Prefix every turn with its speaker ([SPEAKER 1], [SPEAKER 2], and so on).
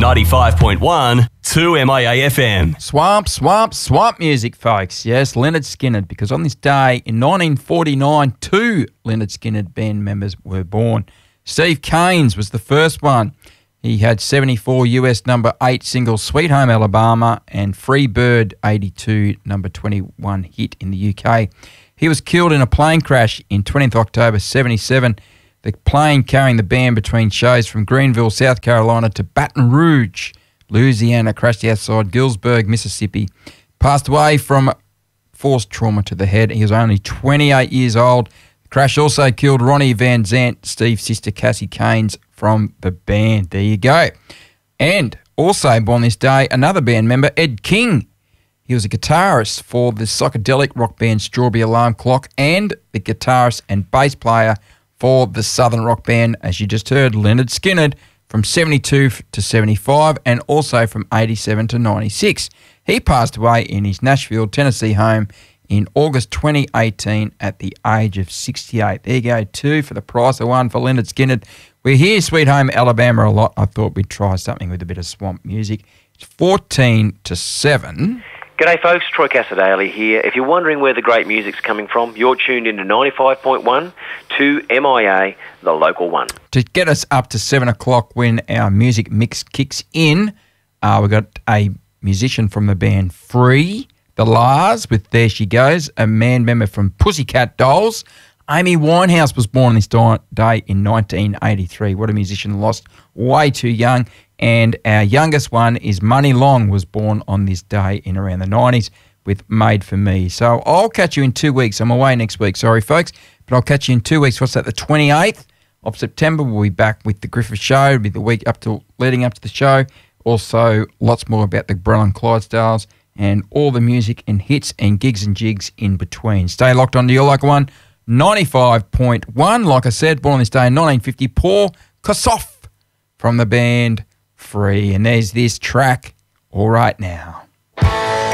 [SPEAKER 1] 95.1 2MIA FM.
[SPEAKER 2] Swamp music, folks. Yes, Lynyrd Skynyrd, because on this day in 1949, two Lynyrd Skynyrd band members were born. Steve Kanes was the first one. He had 74 US number 8 single Sweet Home Alabama and Free Bird 82 number 21 hit in the UK. He was killed in a plane crash in 20th October 77. The plane carrying the band between shows from Greenville, South Carolina to Baton Rouge, Louisiana, crashed outside Gillsburg, Mississippi. Passed away from force trauma to the head. He was only 28 years old. The crash also killed Ronnie Van Zant, Steve's sister Cassie Kanes from the band. There you go. And also born this day, another band member, Ed King. He was a guitarist for the psychedelic rock band Strawberry Alarm Clock and the guitarist and bass player for the southern rock band, as you just heard, Lynyrd Skynyrd, from 72 to 75 and also from 87 to 96. He passed away in his Nashville, Tennessee home in August 2018 at the age of 68. There you go, two for the price of one for Lynyrd Skynyrd. We hear Sweet Home Alabama a lot. I thought we'd try something with a bit of swamp music. It's 14 to 7.
[SPEAKER 3] G'day folks, Troy Casadale here. If you're wondering where the great music's coming from, you're tuned into 95.1 to MIA, the local one.
[SPEAKER 2] To get us up to 7 o'clock when our music mix kicks in, we've got a musician from the band Free, the Lars, with There She Goes, a band member from Pussycat Dolls. Amy Winehouse was born this day in 1983. What a musician, lost way too young. And our youngest one is Money Long, was born on this day in around the 90s with Made For Me. So I'll catch you in 2 weeks. I'm away next week, sorry folks, but I'll catch you in 2 weeks. What's that, the 28th of September? We'll be back with the Griffith Show. It'll be the week leading up to the show. Also, lots more about the Brell and Clydesdales and all the music and hits and gigs and jigs in between. Stay locked on to your local one, 95.1. Like I said, born on this day in 1950, Paul Kossoff from the band Free. And there's this track, All Right Now.